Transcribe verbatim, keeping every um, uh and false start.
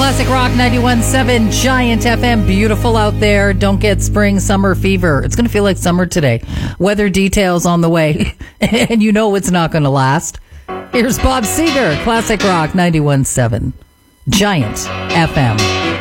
Classic Rock ninety-one point seven, Giant F M. Beautiful out there. Don't get spring summer fever. It's going to feel like summer today. Weather details on the way. And you know it's not going to last. Here's Bob Seger. Classic Rock ninety-one point seven, Giant F M.